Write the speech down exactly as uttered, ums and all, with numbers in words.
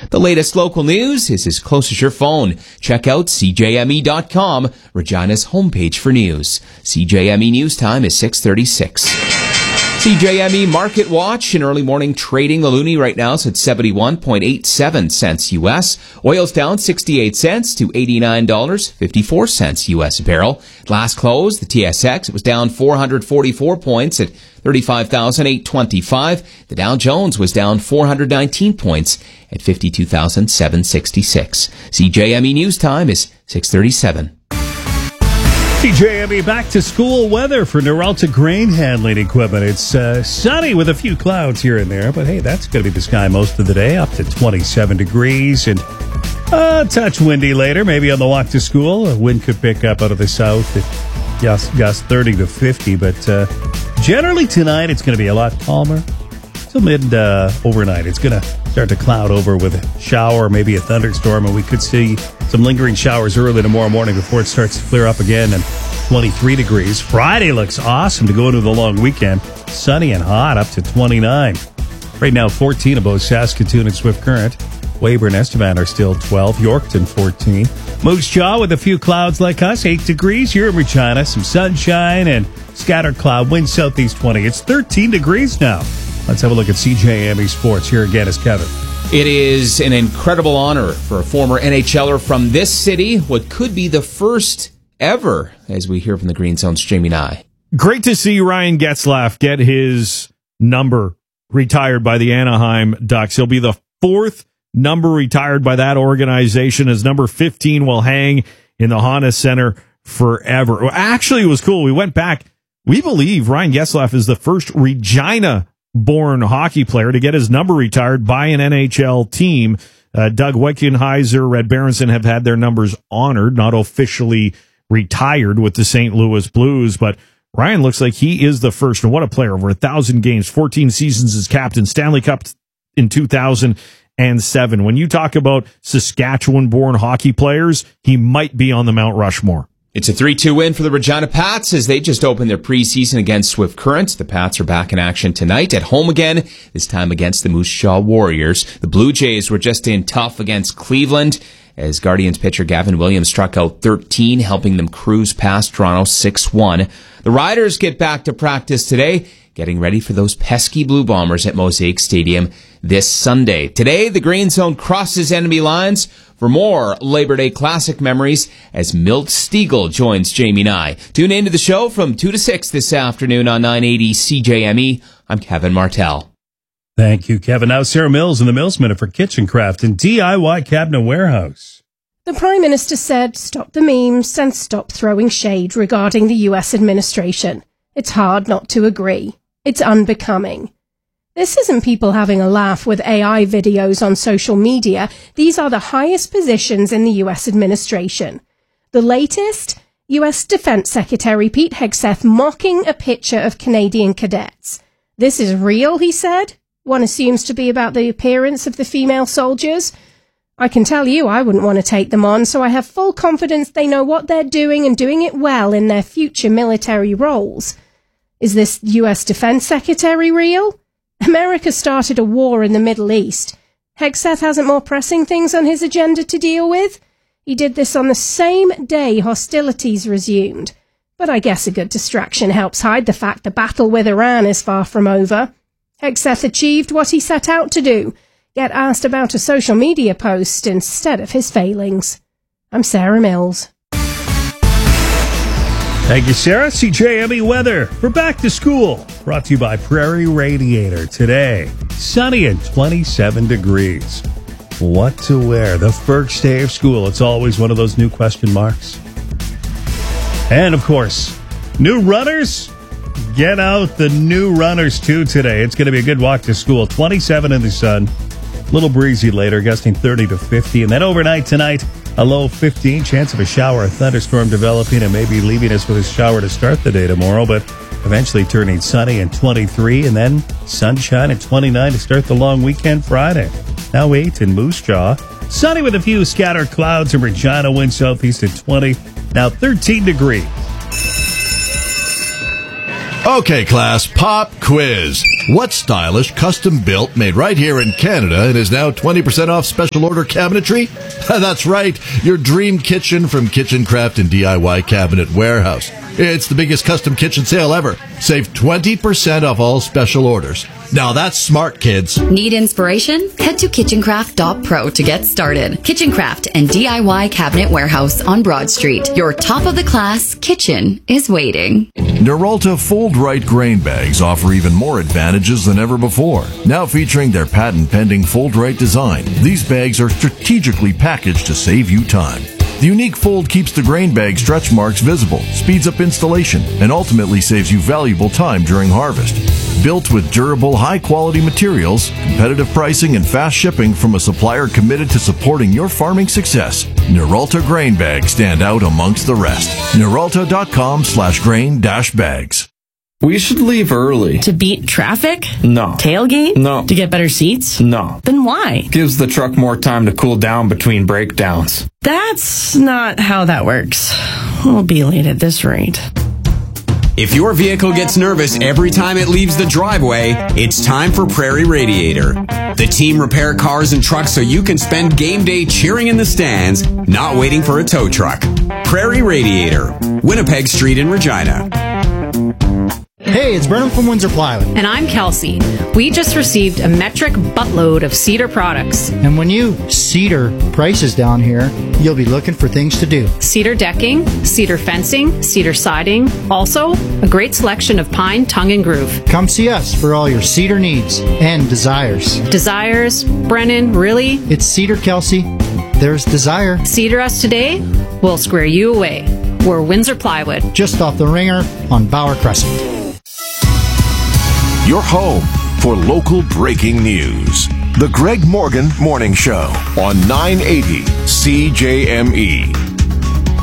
The latest local news is as close as your phone. Check out C J M E dot com, Regina's homepage for news. C J M E News Time is six thirty-six. C J M E Market Watch in early morning trading. The loonie right now is at seventy-one point eight seven cents U S. Oil's down sixty-eight cents to eighty-nine dollars and fifty-four cents U S a barrel. Last close, the T S X, it was down four hundred forty-four points at thirty-five thousand eight hundred twenty-five. The Dow Jones was down four hundred nineteen points at fifty-two thousand seven hundred sixty-six. C J M E News Time is six thirty-seven. C J M E back to school weather for Noralta Grain Handling Equipment. It's uh, sunny with a few clouds here and there, but hey, that's going to be the sky most of the day, up to twenty-seven degrees and a touch windy later, maybe on the walk to school. A wind could pick up out of the south at gust, gust thirty to fifty, but uh, generally tonight it's going to be a lot calmer. Till mid uh, overnight, it's going to start to cloud over with a shower, maybe a thunderstorm, and we could see some lingering showers early tomorrow morning before it starts to clear up again. And twenty-three degrees. Friday looks awesome to go into the long weekend. Sunny and hot, up to twenty-nine. Right now, fourteen of both Saskatoon and Swift Current. Weyburn and Estevan are still twelve. Yorkton, fourteen. Moose Jaw with a few clouds like us, eight degrees. Here in Regina, some sunshine and scattered cloud. Wind southeast twenty. It's thirteen degrees now. Let's have a look at C J M E Sports. Here again is Kevin. It is an incredible honor for a former N H L er from this city, what could be the first ever, as we hear from the Green Zone's Jamie Nye. Great to see Ryan Getzlaf get his number retired by the Anaheim Ducks. He'll be the fourth number retired by that organization, as number fifteen will hang in the Honda Center forever. Well, actually, it was cool. We went back. We believe Ryan Getzlaf is the first Regina born hockey player to get his number retired by an N H L team. Uh, Doug Wickenheiser, Red Berenson have had their numbers honored, not officially retired with the Saint Louis Blues, but Ryan looks like he is the first. And what a player. Over a thousand games, fourteen seasons as captain, Stanley Cup in two thousand seven. When you talk about Saskatchewan-born hockey players, he might be on the Mount Rushmore. It's a three two win for the Regina Pats as they just opened their preseason against Swift Current. The Pats are back in action tonight at home again, this time against the Moose Jaw Warriors. The Blue Jays were just in tough against Cleveland as Guardians pitcher Gavin Williams struck out thirteen, helping them cruise past Toronto six one. The Riders get back to practice today, getting ready for those pesky Blue Bombers at Mosaic Stadium this Sunday. Today, the Green Zone crosses enemy lines for more Labor Day Classic memories as Milt Stiegel joins Jamie Nye. Tune into the show from two to six this afternoon on nine eighty C J M E. I'm Kevin Martell. Thank you, Kevin. Now Sarah Mills in the Mills Minute for Kitchen Craft and D I Y Cabinet Warehouse. The Prime Minister said, stop the memes and stop throwing shade regarding the U S administration. It's hard not to agree. It's unbecoming. This isn't people having a laugh with A I videos on social media. These are the highest positions in the U S administration. The latest, U S Defense Secretary Pete Hegseth mocking a picture of Canadian cadets. This is real, he said. One assumes to be about the appearance of the female soldiers. I can tell you I wouldn't want to take them on, so I have full confidence they know what they're doing and doing it well in their future military roles. Is this U S Defense Secretary real? America started a war in the Middle East. Hegseth hasn't more pressing things on his agenda to deal with. He did this on the same day hostilities resumed. But I guess a good distraction helps hide the fact the battle with Iran is far from over. Hegseth achieved what he set out to do, get asked about a social media post instead of his failings. I'm Sarah Mills. Thank you, Sarah. C J M E weather for back to school. Brought to you by Prairie Radiator. Today, sunny and twenty-seven degrees. What to wear the first day of school? It's always one of those new question marks. And, of course, new runners. Get out the new runners, too, today. It's going to be a good walk to school. twenty-seven in the sun. A little breezy later, gusting thirty to fifty. And then overnight tonight, a low fifteen. Chance of a shower, a thunderstorm developing, and maybe leaving us with a shower to start the day tomorrow, but eventually turning sunny and twenty-three, and then sunshine at twenty-nine to start the long weekend Friday. Now eight in Moose Jaw. Sunny with a few scattered clouds in Regina, wind southeast at twenty. Now thirteen degrees. Okay, class, pop quiz. What stylish, custom-built, made right here in Canada and is now twenty percent off special order cabinetry? That's right, your dream kitchen from Kitchen Craft and D I Y Cabinet Warehouse. It's the biggest custom kitchen sale ever. Save twenty percent off all special orders. Now that's smart, kids. Need inspiration? Head to kitchen craft dot pro to get started. Kitchen Craft and D I Y Cabinet Warehouse on Broad Street. Your top-of-the-class kitchen is waiting. Noralta Fold-Right grain bags offer even more advantages than ever before. Now featuring their patent-pending Fold-Right design, these bags are strategically packaged to save you time. The unique fold keeps the grain bag stretch marks visible, speeds up installation, and ultimately saves you valuable time during harvest. Built with durable, high-quality materials, competitive pricing, and fast shipping from a supplier committed to supporting your farming success, Noralta grain bags stand out amongst the rest. Noralta.com slash grain dash bags. We should leave early. To beat traffic? No. Tailgate? No. To get better seats? No. Then why? Gives the truck more time to cool down between breakdowns. That's not how that works. We'll be late at this rate. If your vehicle gets nervous every time it leaves the driveway, it's time for Prairie Radiator. The team repair cars and trucks so you can spend game day cheering in the stands, not waiting for a tow truck. Prairie Radiator, Winnipeg Street in Regina. Hey, it's Brennan from Windsor Plywood. And I'm Kelsey. We just received a metric buttload of Cedar products. And when you Cedar prices down here, you'll be looking for things to do. Cedar decking, cedar fencing, cedar siding, also a great selection of pine, tongue, and groove. Come see us for all your cedar needs and desires. Desires? Brennan, really? It's Cedar, Kelsey. There's desire. Cedar us today, we'll square you away. We're Windsor Plywood. Just off the Ringer on Bauer Crescent. Your home for local breaking news. The Greg Morgan Morning Show on nine eighty C J M E.